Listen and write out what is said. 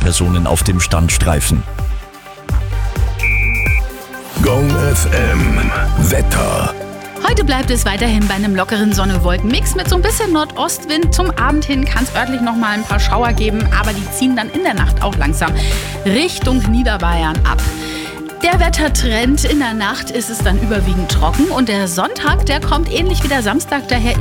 Personen auf dem Standstreifen. Gong FM Wetter. Heute bleibt es weiterhin bei einem lockeren Sonne-Wolken-Mix mit so ein bisschen Nordostwind. Zum Abend hin kann es örtlich noch mal ein paar Schauer geben, aber die ziehen dann in der Nacht auch langsam Richtung Niederbayern ab. Der Wettertrend: in der Nacht ist es dann überwiegend trocken und der Sonntag, der kommt ähnlich wie der Samstag daher